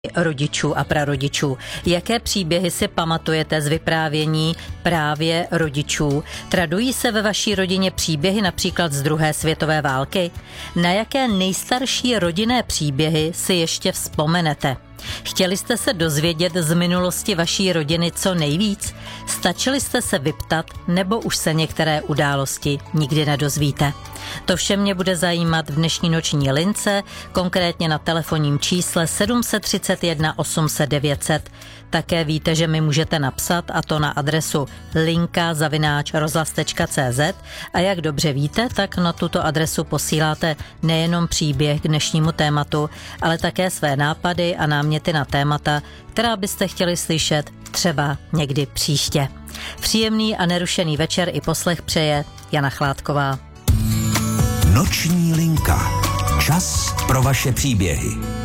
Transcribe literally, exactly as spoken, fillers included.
rodičů a prarodičů. Jaké příběhy si pamatujete z vyprávění právě rodičů? Tradují se ve vaší rodině příběhy například z druhé světové války? Na jaké nejstarší rodinné příběhy si ještě vzpomenete? Chtěli jste se dozvědět z minulosti vaší rodiny co nejvíc? Stačili jste se vyptat, nebo už se některé události nikdy nedozvíte? To vše mě bude zajímat v dnešní noční lince, konkrétně na telefonním čísle sedm set třicet jedna osm set devět set. Také víte, že mi můžete napsat, a to na adresu linka zavináč rozhlas tečka cé zet, a jak dobře víte, tak na tuto adresu posíláte nejenom příběh k dnešnímu tématu, ale také své nápady a náměty na témata, která byste chtěli slyšet třeba někdy příště. Příjemný a nerušený večer i poslech přeje Jana Chládková. Noční linka. Čas pro vaše příběhy.